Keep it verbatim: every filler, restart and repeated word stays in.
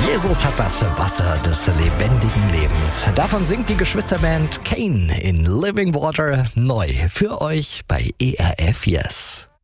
Jesus hat das Wasser des lebendigen Lebens. Davon singt die Geschwisterband Kane in Living Water neu für euch bei E R F Yes.